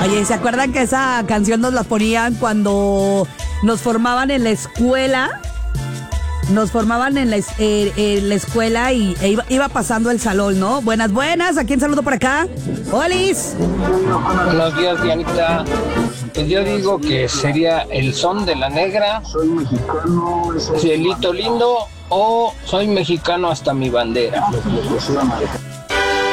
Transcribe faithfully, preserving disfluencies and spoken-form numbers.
Oye, ¿se acuerdan que esa canción nos la ponían cuando nos formaban en la escuela? Nos formaban en la, es- eh, en la escuela y e iba, iba pasando el salón, ¿no? Buenas, buenas. ¿A quién saludo por acá? ¡Olis! Buenos días, Dianita. Pues yo digo que sería El Son de la Negra, Cielito Lindo o Soy Mexicano hasta mi bandera.